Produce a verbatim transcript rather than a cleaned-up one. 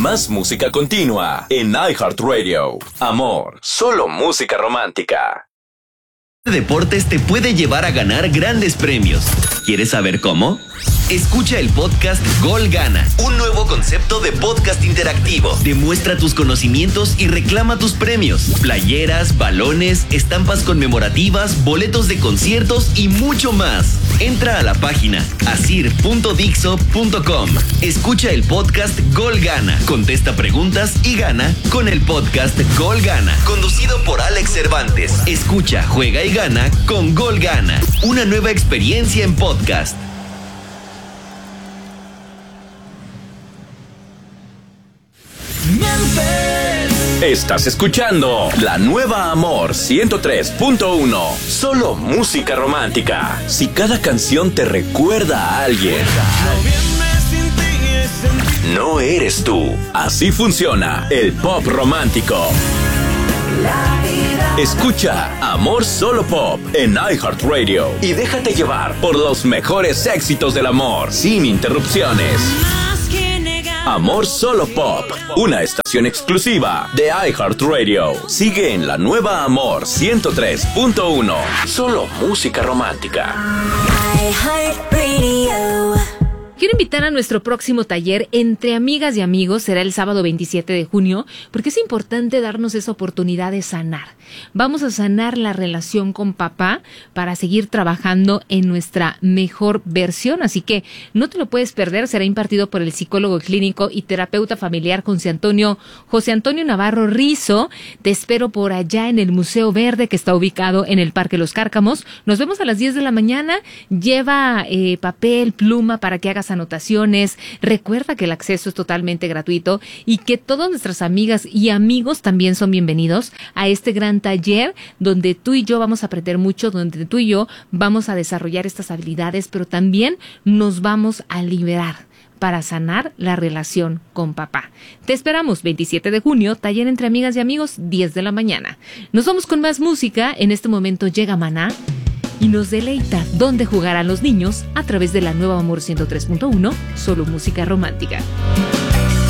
Más música continua en iHeartRadio. Amor, solo música romántica. Deportes te puede llevar a ganar grandes premios. ¿Quieres saber cómo? Escucha el podcast Gol Gana, un nuevo concepto de podcast interactivo. Demuestra tus conocimientos y reclama tus premios. Playeras, balones, estampas conmemorativas, boletos de conciertos y mucho más. Entra a la página asir punto dixo punto com. Escucha el podcast Gol Gana, contesta preguntas y gana con el podcast Gol Gana, conducido por Alex Cervantes. Escucha, juega y gana con Gol Gana, una nueva experiencia en podcast. Estás escuchando la nueva Amor ciento tres punto uno. Solo música romántica. Si cada canción te recuerda a alguien, no eres tú. Así funciona el pop romántico. Escucha Amor Solo Pop en iHeartRadio y déjate llevar por los mejores éxitos del amor sin interrupciones. Amor Solo Pop, una estación exclusiva de iHeartRadio. Sigue en la nueva Amor ciento tres punto uno. Solo música romántica. iHeartRadio. Quiero invitar a nuestro próximo taller Entre Amigas y Amigos, será el sábado veintisiete de junio, porque es importante darnos esa oportunidad de sanar. Vamos a sanar la relación con papá para seguir trabajando en nuestra mejor versión, así que no te lo puedes perder. Será impartido por el psicólogo clínico y terapeuta familiar José Antonio, José Antonio Navarro Rizo. Te espero por allá en el Museo Verde, que está ubicado en el Parque Los Cárcamos. Nos vemos a las diez de la mañana. Lleva eh, papel, pluma para que hagas anotaciones. Recuerda que el acceso es totalmente gratuito y que todas nuestras amigas y amigos también son bienvenidos a este gran taller donde tú y yo vamos a aprender mucho, donde tú y yo vamos a desarrollar estas habilidades, pero también nos vamos a liberar para sanar la relación con papá. Te esperamos veintisiete de junio, taller Entre Amigas y Amigos, diez de la mañana. Nos vamos con más música. En este momento llega Maná y nos deleita dónde jugarán los niños a través de la nueva Amor ciento tres punto uno, solo música romántica.